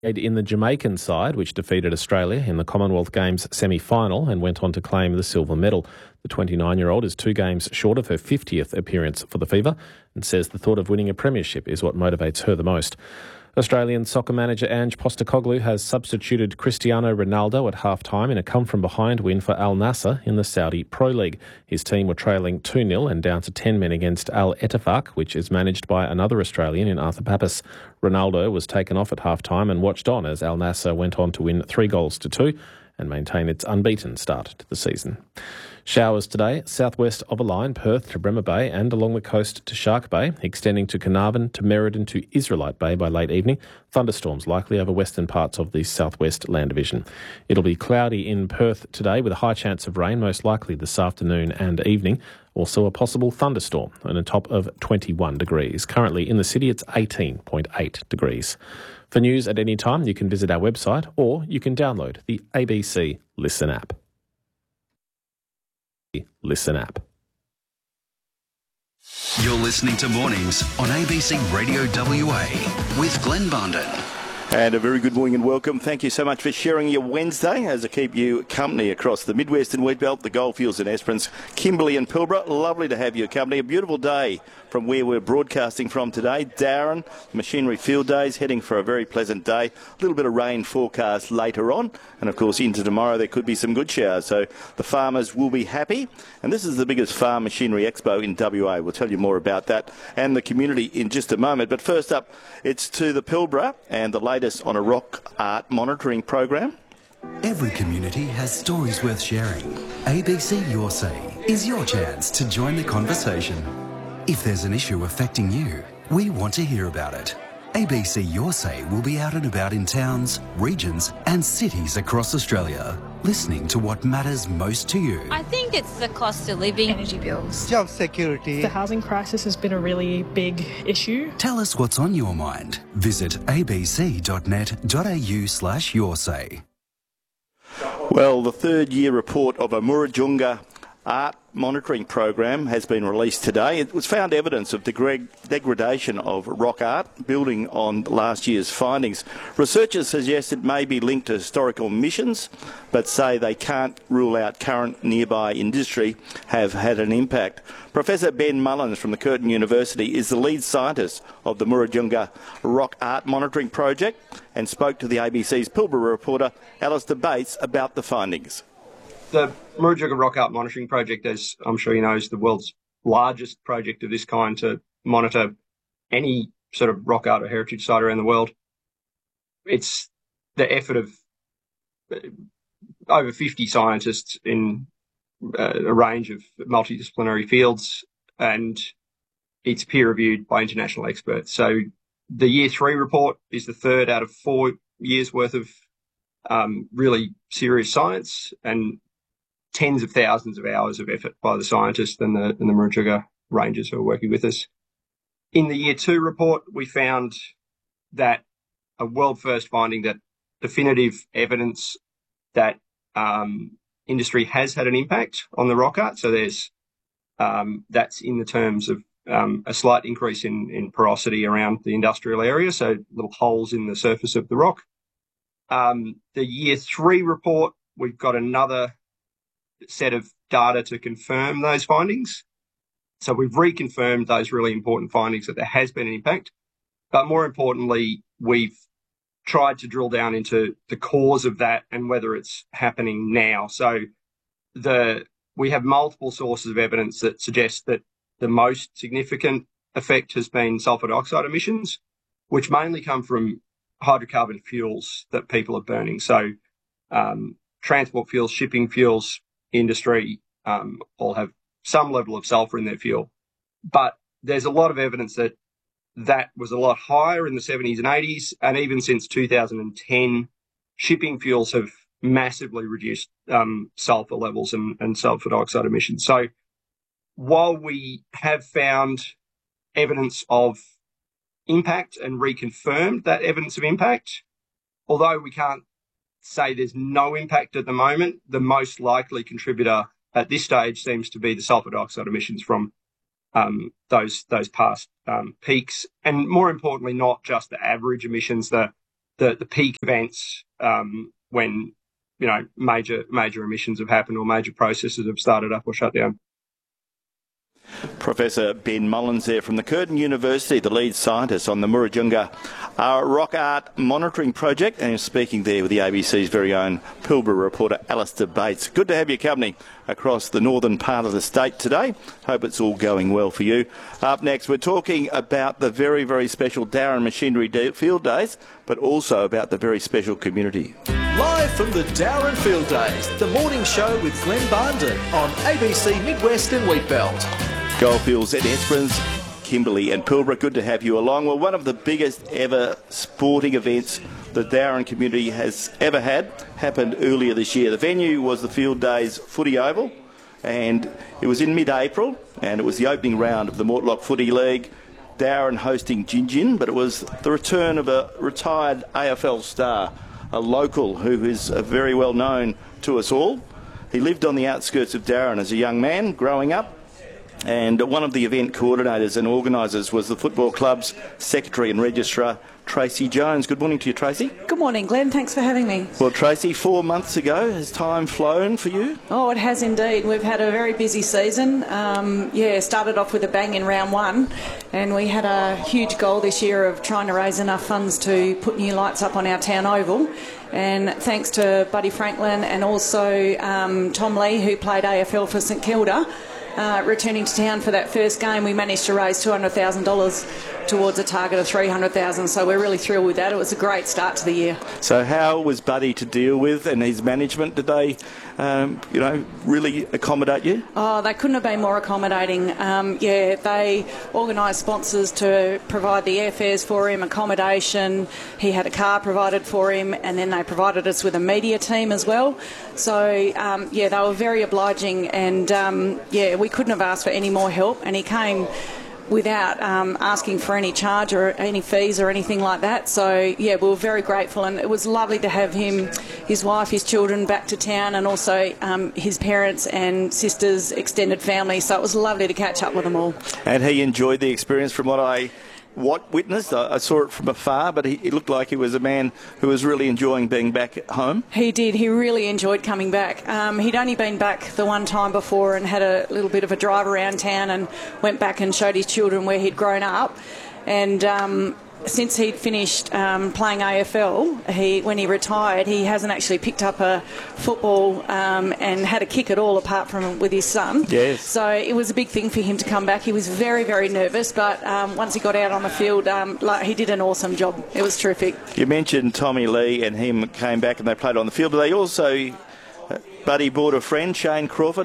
in the Jamaican side, which defeated Australia in the Commonwealth Games semi-final and went on to claim the silver medal. The 29-year-old is 2 games short of her 50th appearance for the Fever and says the thought of winning a premiership is what motivates her the most. Australian soccer manager Ange Postecoglou has substituted Cristiano Ronaldo at half-time in a come-from-behind win for Al Nassr in the Saudi Pro League. His team were trailing 2-0 and down to 10 men against Al Ettifaq, which is managed by another Australian in Arthur Pappas. Ronaldo was taken off at half-time and watched on as Al Nassr went on to win 3-2 and maintain its unbeaten start to the season. Showers today, southwest of a line, Perth to Bremer Bay and along the coast to Shark Bay, extending to Carnarvon to Merredin to Israelite Bay by late evening. Thunderstorms likely over western parts of the southwest land division. It'll be cloudy in Perth today with a high chance of rain, most likely this afternoon and evening. Also a possible thunderstorm and a top of 21 degrees. Currently in the city it's 18.8 degrees. For news at any time, you can visit our website or you can download the ABC Listen app. Listen app. You're listening to Mornings on ABC Radio WA with Glenn Barnden. And a very good morning and welcome. Thank you so much for sharing your Wednesday as I keep you company across the Midwestern Wheatbelt, the Goldfields and Esperance, Kimberley and Pilbara. Lovely to have your company. A beautiful day from where we're broadcasting from today. Darren, Machinery Field Days, heading for a very pleasant day. A little bit of rain forecast later on. And of course into tomorrow there could be some good showers. So the farmers will be happy. And this is the biggest farm machinery expo in WA. We'll tell you more about that and the community in just a moment. But first up, it's to the Pilbara and the latest on a rock art monitoring program. Every community has stories worth sharing. ABC Your Say is your chance to join the conversation. If there's an issue affecting you, we want to hear about it. ABC Your Say will be out and about in towns, regions and cities across Australia, listening to what matters most to you. I think it's the cost of living, energy bills, job security. The housing crisis has been a really big issue. Tell us what's on your mind. Visit abc.net.au/yoursay. Well, the third year report of a Murrajunga art monitoring program has been released today. It was found evidence of degradation of rock art, building on last year's findings. Researchers suggest it may be linked to historical emissions, but say they can't rule out current nearby industry have had an impact. Professor Ben Mullins from the Curtin University is the lead scientist of the Murrajunga Rock Art Monitoring Project and spoke to the ABC's Pilbara reporter Alistair Bates about the findings. The Murrajunga Rock Art Monitoring Project, as I'm sure you know, is the world's largest project of this kind to monitor any sort of rock art or heritage site around the world. It's the effort of over 50 scientists in a range of multidisciplinary fields, and it's peer-reviewed by international experts. So the Year 3 report is the third out of 4 years' worth of really serious science and tens of thousands of hours of effort by the scientists and the Murrajunga rangers who are working with us. In the Year 2 report, we found that a world-first finding that definitive evidence that industry has had an impact on the rock art. So there's that's in the terms of a slight increase in porosity around the industrial area, so little holes in the surface of the rock. The Year 3 report, we've got another set of data to confirm those findings. So we've reconfirmed those really important findings that there has been an impact. But more importantly, we've tried to drill down into the cause of that and whether it's happening now. So we have multiple sources of evidence that suggest that the most significant effect has been sulfur dioxide emissions, which mainly come from hydrocarbon fuels that people are burning. So transport fuels, shipping fuels, industry all have some level of sulfur in their fuel. But there's a lot of evidence that that was a lot higher in the 70s and 80s, and even since 2010, shipping fuels have massively reduced sulfur levels and sulfur dioxide emissions. So while we have found evidence of impact and reconfirmed that evidence of impact, although we can't say there's no impact at the moment, the most likely contributor at this stage seems to be the sulfur dioxide emissions from those past peaks, and more importantly, not just the average emissions, the the peak events when major emissions have happened or major processes have started up or shut down. Professor Ben Mullins there from the Curtin University, the lead scientist on the Murrayunga Rock Art Monitoring Project, and speaking there with the ABC's very own Pilbara reporter Alistair Bates. Good to have your company across the northern part of the state today. Hope it's all going well for you. Up next, we're talking about the very, very special Darren Machinery Field Days, but also about the very special community. Live from the Darren Field Days, the morning show with Glenn Barnden on ABC Midwest and Wheatbelt. Goldfields at Esperance, Kimberley and Pilbara, good to have you along. Well, one of the biggest ever sporting events the Darren community has ever had happened earlier this year. The venue was the Field Days Footy Oval, and it was in mid-April, and it was the opening round of the Mortlock Footy League. Darren hosting Gin, but it was the return of a retired AFL star, a local who is very well known to us all. He lived on the outskirts of Darren as a young man growing up, and one of the event coordinators and organisers was the football club's secretary and registrar, Tracy Jones. Good morning to you, Tracy. Good morning, Glenn. Thanks for having me. Well, Tracy, 4 months ago, has time flown for you? Oh, it has indeed. We've had a very busy season. Started off with a bang in round one, and we had a huge goal this year of trying to raise enough funds to put new lights up on our town oval. And thanks to Buddy Franklin and also Tom Lee, who played AFL for St Kilda, returning to town for that first game, we managed to raise $200,000 towards a target of $300,000. So we're really thrilled with that. It was a great start to the year. So how was Buddy to deal with, and his management? Did they, really accommodate you? Oh, they couldn't have been more accommodating. They organised sponsors to provide the airfares for him, accommodation. He had a car provided for him, and then they provided us with a media team as well. So, they were very obliging, and, we couldn't have asked for any more help, and he came without asking for any charge or any fees or anything like that. So, we were very grateful, and it was lovely to have him, his wife, his children back to town, and also his parents and sisters, extended family. So it was lovely to catch up with them all. And he enjoyed the experience from what I witnessed. I saw it from afar, but he looked like he was a man who was really enjoying being back at home. He did. He really enjoyed coming back. He'd only been back the one time before and had a little bit of a drive around town and went back and showed his children where he'd grown up. And since he'd finished playing AFL, when he retired, he hasn't actually picked up a football and had a kick at all apart from with his son. Yes. So it was a big thing for him to come back. He was very, very nervous, but once he got out on the field, he did an awesome job. It was terrific. You mentioned Tommy Lee and him came back and they played on the field, but they also, Buddy brought a friend, Shane Crawford.